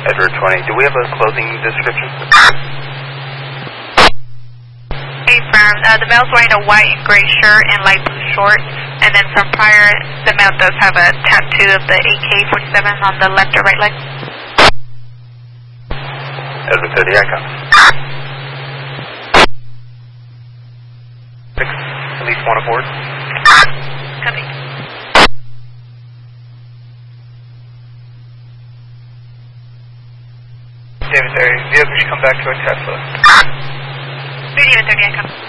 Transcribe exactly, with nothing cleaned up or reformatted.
Edward twenty. Do we have a clothing description? Hey, firm. Uh, the male's wearing a white and gray shirt and light blue shorts. And then from prior, the male does have a tattoo of the A K forty-seven on the left or right leg. Edward thirty, I come. Six, at least one aboard. Copy. David thirty, vehicle should come back to a Tesla. David thirty, I come.